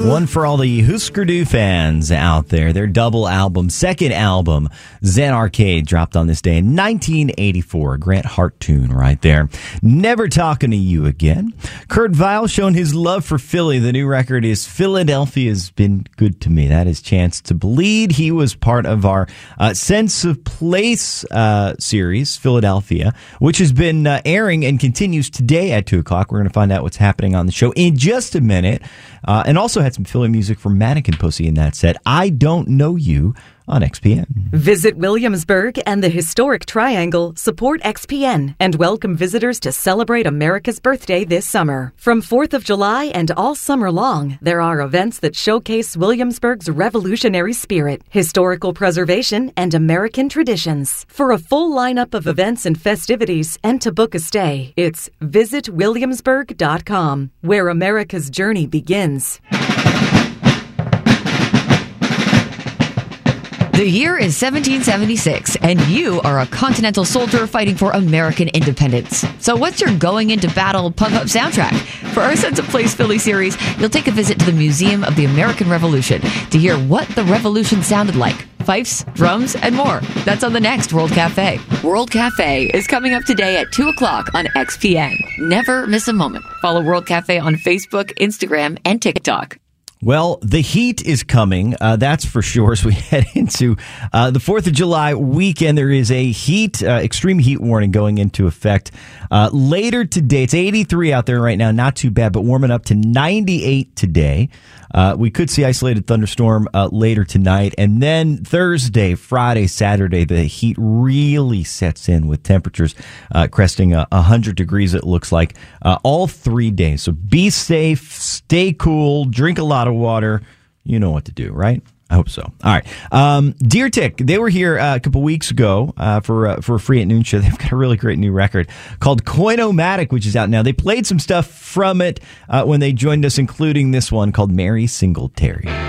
One for all the Husker Du fans out there. Their second album, Zen Arcade, dropped on this day in 1984. Grant Hart tune right there. Never Talking to You Again. Kurt Vile showing his love for Philly. The new record is Philadelphia's Been Good to Me. That is Chance to Bleed. He was part of our Sense of Place series, Philadelphia, which has been airing and continues today at 2 o'clock. We're going to find out what's happening on the show in just a minute. And also had some Philly music from Mannequin Pussy in that set. I Don't Know You on XPN. Visit Williamsburg and the Historic Triangle support XPN and welcome visitors to celebrate America's birthday this summer. From 4th of July and all summer long, there are events that showcase Williamsburg's revolutionary spirit, historical preservation, and American traditions. For a full lineup of events and festivities and to book a stay, it's visitwilliamsburg.com, where America's journey begins. The year is 1776, and you are a Continental soldier fighting for American independence. So what's your going into battle pump-up soundtrack? For our Sense of Place Philly series, you'll take a visit to the Museum of the American Revolution to hear what the revolution sounded like. Fifes, drums, and more. That's on the next World Cafe. World Cafe is coming up today at 2 o'clock on XPN. Never miss a moment. Follow World Cafe on Facebook, Instagram, and TikTok. Well, the heat is coming, that's for sure. As we head into the 4th of July weekend, there is a extreme heat warning going into effect later today. It's 83 out there right now, not too bad, but warming up to 98 today. We could see isolated thunderstorm later tonight. And then Thursday, Friday, Saturday, the heat really sets in with temperatures cresting 100 degrees, it looks like, all 3 days. So be safe, stay cool, drink a lot of water. You know what to do, right? I hope so. All right. Deer Tick, they were here a couple weeks ago for a Free at Noon show. They've got a really great new record called Coinomatic, which is out now. They played some stuff from it when they joined us, including this one called Mary Singletary.